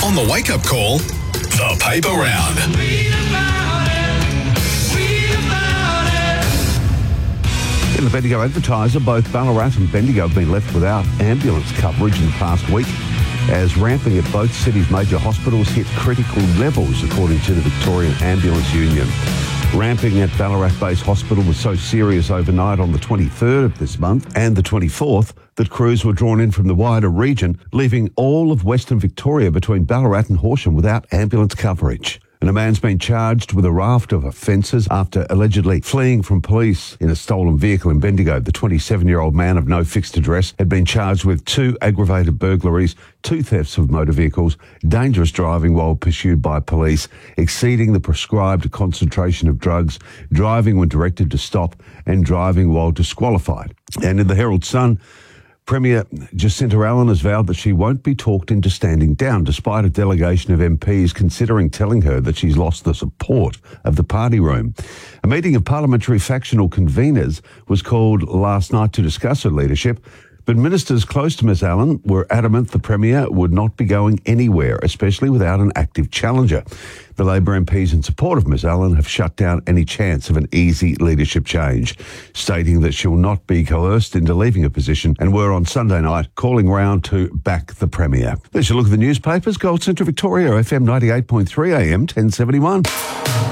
On the wake-up call, the paper round. In the Bendigo Advertiser, both Ballarat and Bendigo have been left without ambulance coverage in the past week as ramping at both cities' major hospitals hit critical levels, according to the Victorian Ambulance Union. Ramping at Ballarat Base Hospital was so serious overnight on the 23rd of this month and the 24th that crews were drawn in from the wider region, leaving all of Western Victoria between Ballarat and Horsham without ambulance coverage. And a man's been charged with a raft of offences after allegedly fleeing from police in a stolen vehicle in Bendigo. The 27-year-old man of no fixed address had been charged with 2 aggravated burglaries, 2 thefts of motor vehicles, dangerous driving while pursued by police, exceeding the prescribed concentration of drugs, driving when directed to stop, and driving while disqualified. And in the Herald Sun, Premier Jacinta Allen has vowed that she won't be talked into standing down, despite a delegation of MPs considering telling her that she's lost the support of the party room. A meeting of parliamentary factional conveners was called last night to discuss her leadership, but ministers close to Ms Allen were adamant the Premier would not be going anywhere, especially without an active challenger. The Labor MPs in support of Ms Allen have shut down any chance of an easy leadership change, stating that she'll not be coerced into leaving a position, and were on Sunday night calling round to back the Premier. There's a look at the newspapers. Gold Central Victoria, FM 98.3 AM 1071.